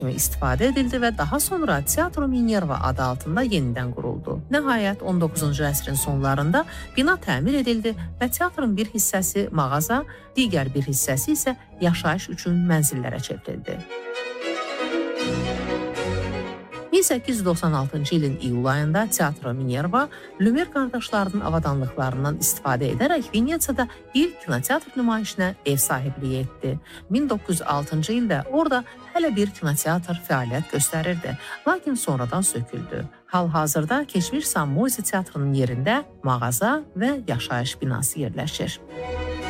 kimi istifadə edildi və daha sonra Teatro Minerva adı altında yenidən quruldu. Nəhayət 19-cu əsrin sonlarında bina təmir edildi və teatrın bir hissəsi mağaza, digər bir hissəsi isə yaşayış üçün mənzillərə çevrildi. 1896-cı ilin iyul ayında Teatro Minerva Lumière qardaşlarının avadanlıqlarından istifadə edərək Venesiyada ilk kinoteatr nümayişinə ev sahibliyi etdi. 1906-cı ildə orada hələ bir kinoteatr fəaliyyət göstərirdi, lakin sonradan söküldü. Hal-hazırda keçmiş San Moise teatrının yerində mağaza və yaşayış binası yerləşir.